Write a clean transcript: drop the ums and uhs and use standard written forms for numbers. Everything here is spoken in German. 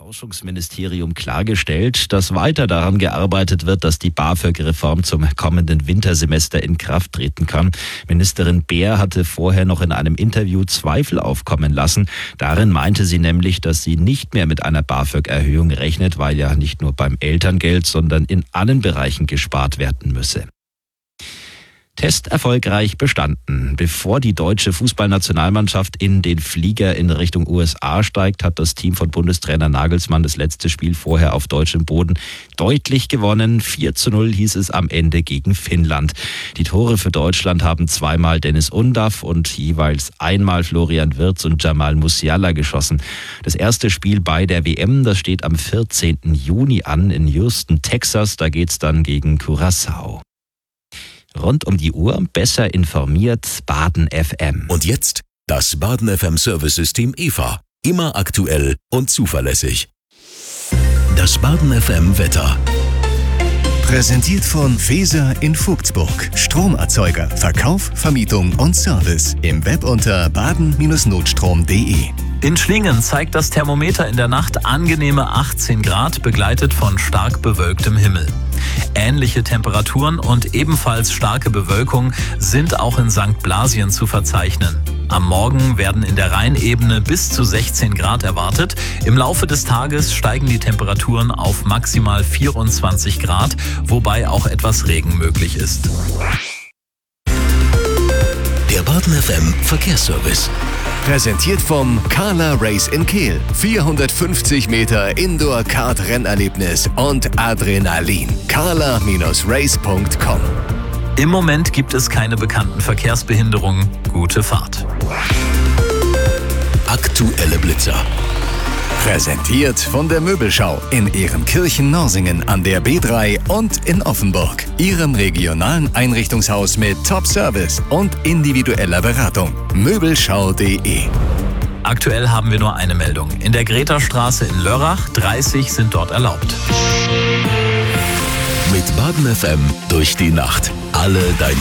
Forschungsministerium klargestellt, dass weiter daran gearbeitet wird, dass die BAföG-Reform zum kommenden Wintersemester in Kraft treten kann. Ministerin Beer hatte vorher noch in einem Interview Zweifel aufkommen lassen. Darin meinte sie nämlich, dass sie nicht mehr mit einer BAföG-Erhöhung rechnet, weil ja nicht nur beim Elterngeld, sondern in allen Bereichen gespart werden müsse. Test erfolgreich bestanden. Bevor die deutsche Fußballnationalmannschaft in den Flieger in Richtung USA steigt, hat das Team von Bundestrainer Nagelsmann das letzte Spiel vorher auf deutschem Boden deutlich gewonnen. 4:0 hieß es am Ende gegen Finnland. Die Tore für Deutschland haben zweimal Dennis Undaff und jeweils einmal Florian Wirtz und Jamal Musiala geschossen. Das erste Spiel bei der WM, das steht am 14. Juni an in Houston, Texas. Da geht's dann gegen Curaçao. Rund um die Uhr besser informiert Baden FM. Und jetzt das Baden FM Service-System EVA. Immer aktuell und zuverlässig. Das Baden FM Wetter. Präsentiert von Feser in Vogtsburg. Stromerzeuger, Verkauf, Vermietung und Service. Im Web unter baden-notstrom.de. In Schlingen zeigt das Thermometer in der Nacht angenehme 18 Grad, begleitet von stark bewölktem Himmel. Ähnliche Temperaturen und ebenfalls starke Bewölkung sind auch in St. Blasien zu verzeichnen. Am Morgen werden in der Rheinebene bis zu 16 Grad erwartet. Im Laufe des Tages steigen die Temperaturen auf maximal 24 Grad, wobei auch etwas Regen möglich ist. Der Baden FM Verkehrsservice. Präsentiert vom Carla Race in Kehl. 450 Meter Indoor-Kart-Rennerlebnis und Adrenalin. carla-race.com. Im Moment gibt es keine bekannten Verkehrsbehinderungen. Gute Fahrt. Aktuelle Blitzer. Präsentiert von der Möbelschau in Ehrenkirchen-Norsingen an der B3 und in Offenburg. Ihrem regionalen Einrichtungshaus mit Top-Service und individueller Beratung. Möbelschau.de. Aktuell haben wir nur eine Meldung. In der Greta-Straße in Lörrach, 30 sind dort erlaubt. Mit Baden FM durch die Nacht. Alle deine